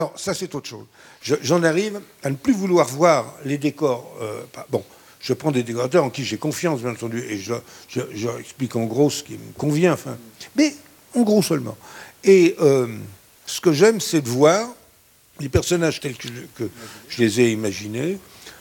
Alors, ça, c'est autre chose. J'en arrive à ne plus vouloir voir les décors. Bon, je prends des décorateurs en qui j'ai confiance, bien entendu, et je leur explique en gros ce qui me convient, enfin, mais en gros seulement. Et ce que j'aime, c'est de voir les personnages tels que je les ai imaginés.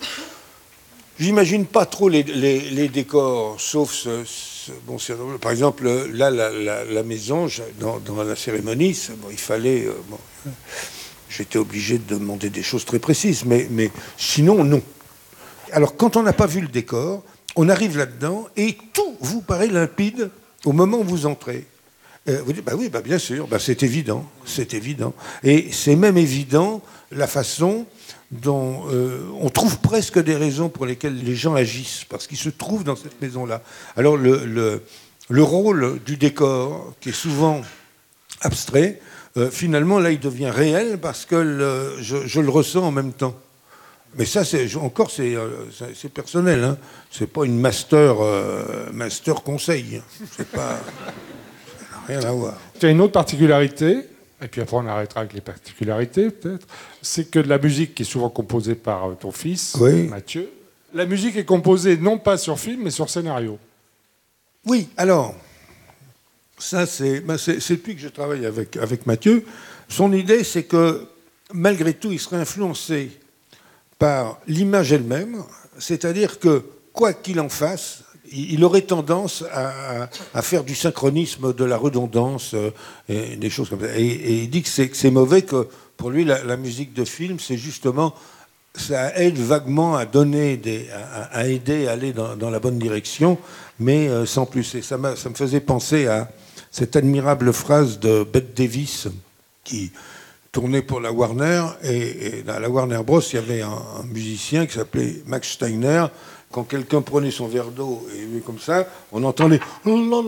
J'imagine pas trop les décors, sauf bon, par exemple, là, la maison, dans la cérémonie, bon, il fallait... bon, j'étais obligé de demander des choses très précises, mais sinon, non. Alors, quand on n'a pas vu le décor, on arrive là-dedans et tout vous paraît limpide au moment où vous entrez. Vous dites, bah oui, bah bien sûr, bah c'est évident, c'est évident. Et c'est même évident la façon dont on trouve presque des raisons pour lesquelles les gens agissent, parce qu'ils se trouvent dans cette maison-là. Alors, le rôle du décor, qui est souvent abstrait, finalement, là, il devient réel parce que je le ressens en même temps. Mais ça, c'est personnel. Hein. C'est pas une master conseil. C'est pas... Ça n'a rien à voir. Tu as une autre particularité, et puis après on arrêtera avec les particularités, peut-être, c'est que de la musique qui est souvent composée par ton fils, oui. Mathieu, la musique est composée non pas sur film, mais sur scénario. Oui, alors... Ça, c'est depuis que je travaille avec Mathieu. Son idée, c'est que, malgré tout, il serait influencé par l'image elle-même, c'est-à-dire que, quoi qu'il en fasse, il aurait tendance à faire du synchronisme, de la redondance, et des choses comme ça. Et il dit que c'est mauvais, que pour lui, la musique de film, c'est justement... Ça aide vaguement à à aider à aller dans la bonne direction, mais sans plus. Et ça me faisait penser à cette admirable phrase de Bette Davis qui tournait pour la Warner, et dans la Warner Bros, il y avait un musicien qui s'appelait Max Steiner. Quand quelqu'un prenait son verre d'eau et lui comme ça, on entendait bon,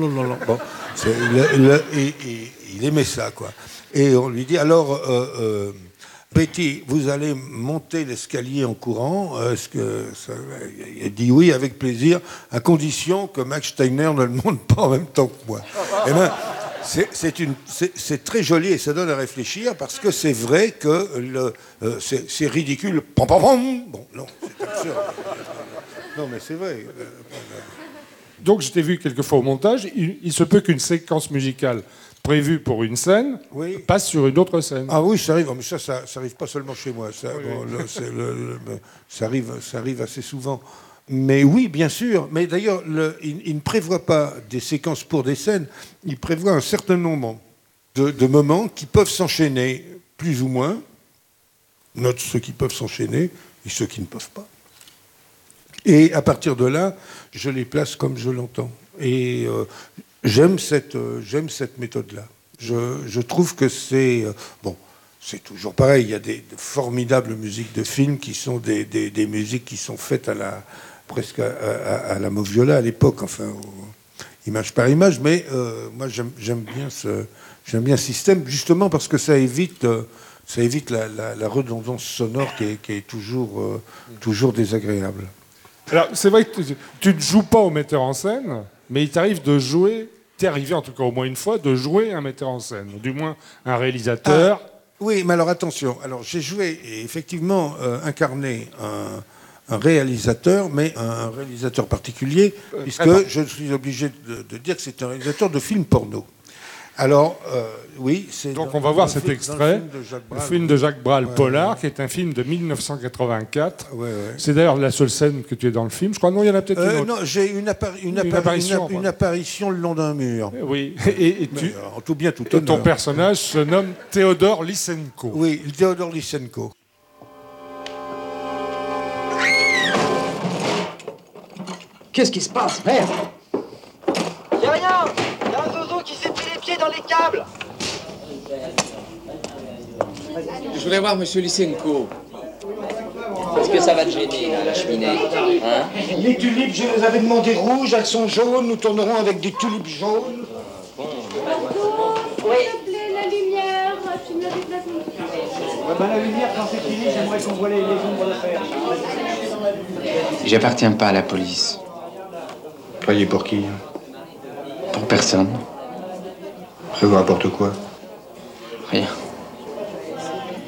il aimait ça, quoi. Et on lui dit alors Betty, vous allez monter l'escalier en courant. Il dit oui, avec plaisir, à condition que Max Steiner ne le monte pas en même temps que moi. Eh ben, c'est très joli et ça donne à réfléchir parce que c'est vrai que c'est ridicule. Pom, pom, pom. Bon, non, c'est absurde. Non, mais c'est vrai. Donc, je t'ai vu quelquefois au montage. Il se peut qu'une séquence musicale prévu pour une scène, oui, passe sur une autre scène. Ah oui, ça arrive. Mais ça arrive pas seulement chez moi. Ça, oui, bon, ça arrive assez souvent. Mais oui, bien sûr. Mais d'ailleurs, il ne prévoit pas des séquences pour des scènes. Il prévoit un certain nombre de moments qui peuvent s'enchaîner, plus ou moins. Note ceux qui peuvent s'enchaîner et ceux qui ne peuvent pas. Et à partir de là, je les place comme je l'entends. Et j'aime cette méthode-là. Je trouve que c'est... bon, c'est toujours pareil. Il y a de formidables musiques de films qui sont des musiques qui sont faites presque à la Moviola à l'époque, enfin, image par image. Mais moi, j'aime bien ce système, justement parce que ça évite la redondance sonore qui est toujours désagréable. Alors, c'est vrai que tu ne joues pas au metteur en scène, mais il t'arrive de jouer, t'es arrivé en tout cas au moins une fois, de jouer un metteur en scène, ou du moins un réalisateur. Oui, mais alors attention, alors j'ai joué et effectivement incarné un réalisateur, mais un réalisateur particulier, puisque je suis obligé de dire que c'est un réalisateur de films porno. Alors, oui, c'est... Donc on va voir cet extrait, le film de Jacques Brel, Polar, qui est un film de 1984. Ouais. C'est d'ailleurs la seule scène que tu es dans le film. Je crois, non, il y en a peut-être une autre. Non, j'ai une apparition le long d'un mur. Oui, et en tout bien, tout honneur. Ton personnage se nomme Théodore Lysenko. Oui, Théodore Lysenko. Qu'est-ce qui se passe, merde? Y a rien! Y a un zozo qui s'est pris les pieds dans les câbles! Je voudrais voir Monsieur Lysenko. Est-ce que ça va te gêner, là, la cheminée, hein? Les tulipes, je les avais demandées rouges, elles sont jaunes, nous tournerons avec des tulipes jaunes. Oui. La lumière, tu me la déplaces un petit peu. La lumière, quand c'est fini, j'aimerais qu'on voit les ombres de fer. J'appartiens pas à la police. Travailler pour qui? Pour personne. Ça vous rapporte quoi? Rien.